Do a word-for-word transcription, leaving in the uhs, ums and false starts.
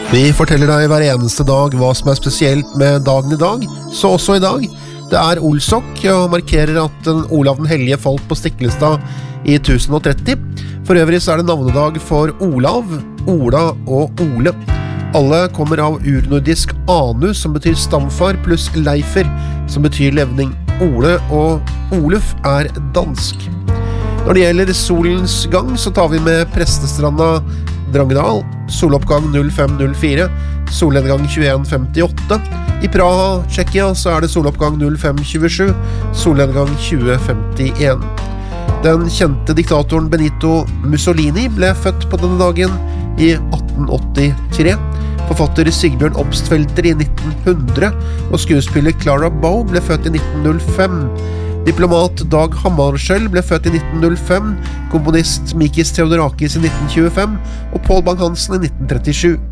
Vi forteller deg hver eneste dag hva som er spesielt med dagen i dag, så også i dag. Det er Olsok og markerer at den Olav den Hellige falt på Stiklestad i tusen og tretti. For øvrig så er det navnedag for Olav, Ola og Ole. Alle kommer av urnordisk anu, som betyr stamfar, pluss leifer, som betyr levning. Ole og Oluf er dansk. Når det gjelder solens gang, så tar vi med Prestestranda Drangedal, soloppgang null fem null fire, solnedgang tjueen femtiåtte. I Praha, Tsjekkia, så er det soloppgang null fem tjuesju, solnedgang tjue femtien. Den kjente diktatoren Benito Mussolini ble født på denne dagen i atten åttitre. Forfatter Sigbjørn Obstfelter i nitten hundre, og skuespiller Clara Bow ble født i nitten null fem. Diplomat Dag Hammarskjöld ble født i nitten null fem, komponist Mikis Theodorakis i nitten tjuefem, og Paul Bang-Hansen i nitten trettisju.